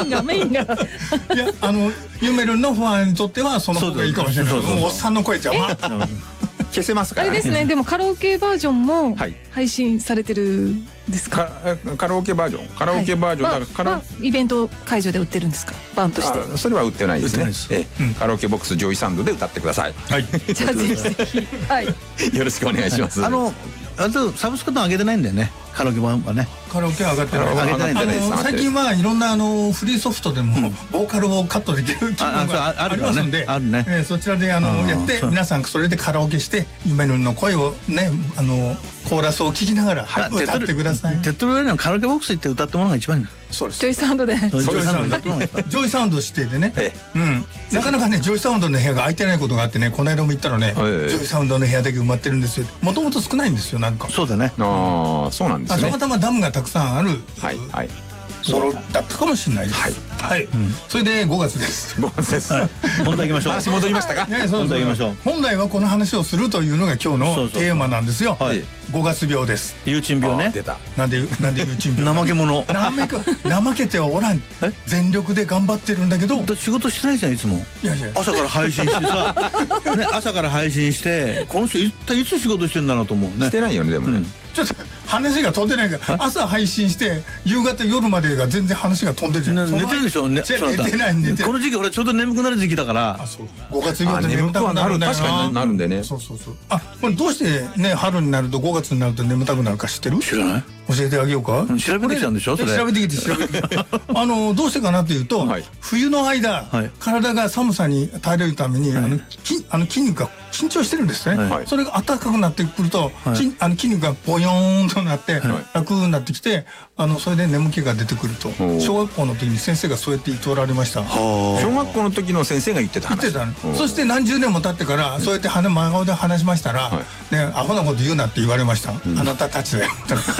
メインがいやユメルンのファンにとってはその方がいいかもしれない。おっさんの声じゃ消せますからね。 あれですね。でもカラオケバージョンもはい配信されてるんですか？ カラオケバージョンだからイベント会場で売ってるんですか？バンとして。 それは売ってないですね。カラオケボックスジョイサウンドで歌ってください。 はい。 じゃあぜひぜひはい。 よろしくお願いします。 あとサブスクと上げてないんだよね、カラオケ版はね。 カラオケは上がってない。 上げてないんだね。 最近はいろんなフリーソフトでもボーカルをカットできる機能がありますんで、そちらでやって皆さんそれでカラオケしてユメルンの声をねコーラスを聞きながら歌ってください。 手っ取り早いのはカラオケボックス行って歌ってもらうのが一番いいんだ。 そうです。 ジョイサウンドで。 ジョイサウンド指定でね。なかなかねジョイサウンドの部屋が空いてないことがあってね、この間も言ったらねジョイサウンドの部屋だけ埋まってるんですよ。もともと少ないんですよなんか。 そうだね。 ああそうなんですね。 たまたまダムがたくさんある。 はいはい。 そうだったかもしれないです。はい。それで5月です。 5月です。 本題行きましょう。 話戻りましたか？ 本題行きましょう。 本来はこの話をするというのが今日のテーマなんですよ。5月病です。 ユーチン病ね。 出た。 なんでユーチン病？ 怠け者。 怠けてはおらん。全力で頑張ってるんだけど。 仕事してないじゃんいつも。朝から配信してさ、朝から配信してこの人一体いつ仕事してんだなと思うね。 してないよねでもね。 ちょっと話が飛んでないから朝配信して夕方夜までが全然話が飛んでるじゃん。 寝てるでしょ。寝てない。この時期俺ちょうど眠くなる時期だから。 5月病って眠たくなるんだよな。 確かになるんでね。 そう。これどうしてね春になると5月になると眠たくなるか知ってる？ 知らない。 教えてあげようか。 調べてきたんでしょそれ。 調べてきてどうしてかなというと冬の間体が寒さに耐えれるために筋肉が緊張してるんですね。それが暖かくなってくると筋肉がボヨーンとなって楽になってきてそれで眠気が出てくると。小学校の時に先生がそうやって言っておられました。 小学校の時の先生が言ってた話。 そして何十年も経ってからそうやって真顔で話しましたらアホなこと言うなって言われました。あなたたちだよ。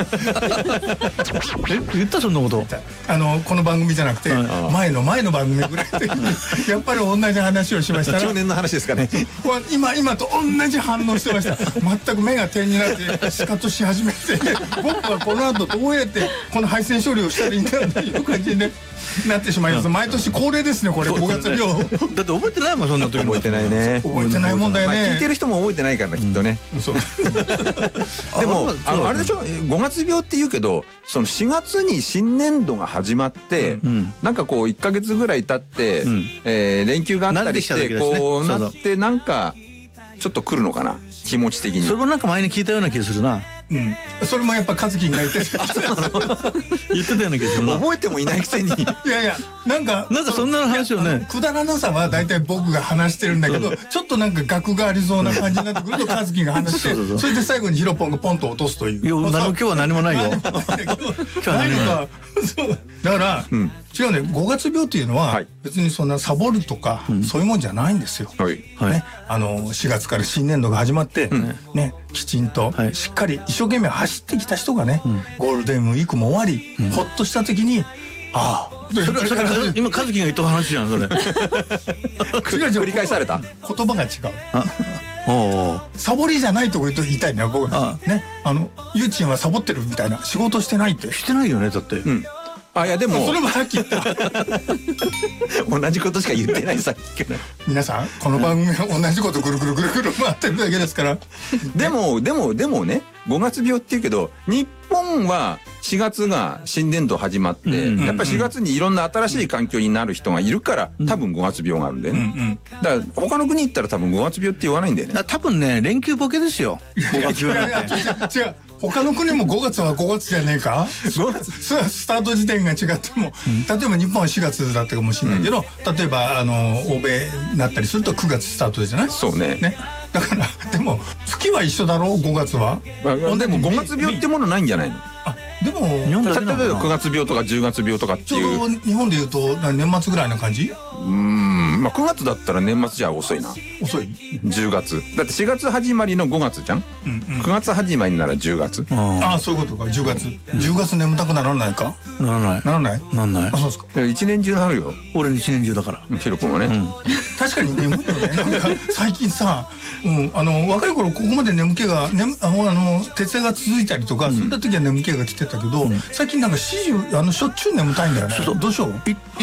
言ったそんなこと。 この番組じゃなくて前の番組ぐらいでやっぱり同じ話をしましたら。 去年の話ですかね。 今と同じ反応してました。全く目が点になってシカトし始めて、僕はこの後どうやってこの配線処理をしたらいいんだろうという感じでなってしまいます。毎年恒例ですねこれ5月病。 だって覚えてないもんそんな時。 覚えてないね。 覚えてないもんだよね。 聞いてる人も覚えてないからきっとね。でもあれでしょ、5月病って言うけどその4月に新年度が始まってなんかこう1ヶ月ぐらい経って連休があったりしてこうなってなんかちょっと来るのかな気持ち的に。 それもなんか前に聞いたような気がするな。 それもやっぱ和樹が言って言ってたような気がするな。 覚えてもいないくせに。 いやなんかそんな話をね。 くだらなさは大体僕が話してるんだけどちょっとなんか額がありそうな感じになってくると和樹が話してそれで最後にヒロポンがポンと落とすという。 今日は何もないよ。 だから違うね。5月病っていうのは別にそんなサボるとかそういうもんじゃないんですよ。4月から新年度が始まってねきちんとしっかり一生懸命走ってきた人がねゴールデンウィークも終わりほっとした時にああ。 それ今和樹が言った話じゃんそれ。 繰り返された言葉が違う。サボりじゃないとこ言いたいね僕はね。ゆうちんはサボってるみたいな仕事してないって。 してないよねだって。 いやでもそれもさっき言った同じことしか言ってないさっきから。 皆さんこの番組は同じことぐるぐる回ってるだけですから。 でもね5月病っていうけど日本は4月が新年度始まってやっぱり4月にいろんな新しい環境になる人がいるから多分5月病があるんだよね。だから他の国行ったら多分5月病って言わないんだよね。 多分ね連休ボケですよ5月病。 違う他の国も5月は5月じゃねえか。スタート時点が違っても例えば日本は4月だったかもしれないけど例えば欧米になったりすると9月スタートじゃない。 そうね。 だからでも月は一緒だろう5月は。 でも5月病ってものないんじゃないの。 でも例えば9月病とか10月病とかっていう。 ちょうど日本でいうと年末ぐらいの感じ。 9月だったら年末じゃ遅いな。 遅い。 10月だって4月始まりの5月じゃん。9月始まりなら10月。 ああそういうことか。10月眠たくならないか。 ならない。 あそうですか。 一年中なるよ。 俺一年中だから。 ヒロ君はね。 確かに眠いよね。なんか最近さ若い頃ここまで眠気が徹夜が続いたりとかそういった時は眠気が来てたけど最近なんかしょっちゅう眠たいんだよね。どうしよう。